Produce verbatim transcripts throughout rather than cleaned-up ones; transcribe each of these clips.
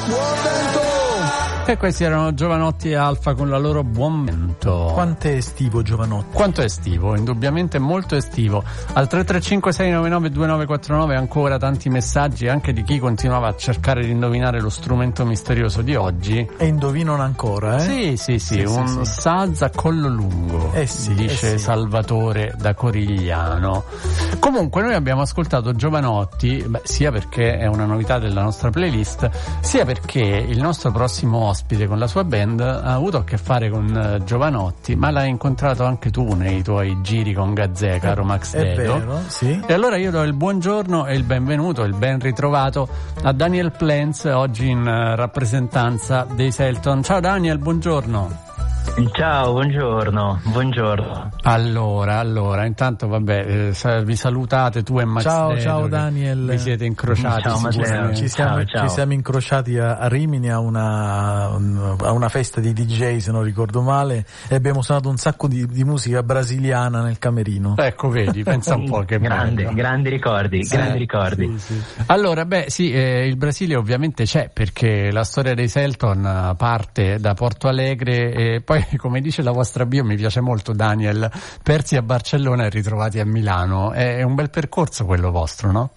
E questi erano Jovanotti e Alfa con la loro Buon Vento. Quanto è estivo Jovanotti? Quanto è estivo, indubbiamente molto estivo. Al tre tre cinque sei nove nove due nove quattro nove ancora tanti messaggi anche di chi continuava a cercare di indovinare lo strumento misterioso di oggi. E indovinano ancora, eh? Sì, sì, sì, sì un sì, sì. saz a collo lungo, eh sì, dice eh sì. Salvatore da Corigliano. Comunque noi abbiamo ascoltato Jovanotti, beh, sia perché è una novità della nostra playlist, sia perché il nostro prossimo ospite con la sua band ha avuto a che fare con uh, Jovanotti, ma l'hai incontrato anche tu nei tuoi giri con Gazzè, caro Max È Dedo. vero, sì. E allora io do il buongiorno e il benvenuto, il ben ritrovato a Daniel Plans, oggi in uh, rappresentanza dei Selton. Ciao Daniel, buongiorno. Ciao, buongiorno, buongiorno. Allora, allora, intanto vabbè, eh, vi salutate tu e Max Ciao, Dedo, ciao Daniel. Vi siete incrociati. Ciao, Matteo. Ci siamo, ciao, ciao. ci siamo incrociati a, a Rimini a una, a una festa di D J, se non ricordo male, e abbiamo suonato un sacco di, di musica brasiliana nel camerino. Ecco, vedi, pensa un po' che grande, bello. Grandi ricordi, Sì, grandi ricordi. Sì, sì. Allora, beh, sì, eh, il Brasile ovviamente c'è, perché la storia dei Selton parte da Porto Alegre e poi, come dice la vostra bio, mi piace molto Daniel, persi a Barcellona e ritrovati a Milano. È un bel percorso quello vostro, no?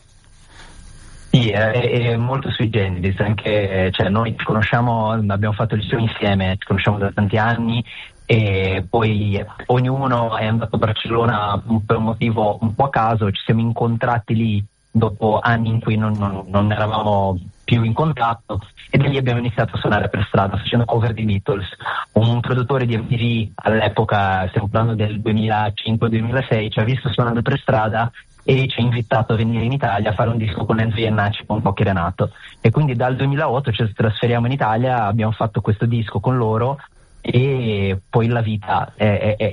Sì, è, è molto sui generis, anche, cioè, noi ci conosciamo, abbiamo fatto il liceo insieme, ci conosciamo da tanti anni e poi ognuno è andato a Barcellona per un motivo un po' a caso, ci siamo incontrati lì dopo anni in cui non, non, non eravamo più in contatto e da lì abbiamo iniziato a suonare per strada facendo cover di Beatles. Un produttore di M T V all'epoca, stiamo parlando del duemilacinque duemilasei, ci ha visto suonando per strada e ci ha invitato a venire in Italia a fare un disco con Enzo Iannacci con Pochi Renato, e quindi dal duemilaotto ci trasferiamo in Italia, abbiamo fatto questo disco con loro e poi la vita è, è,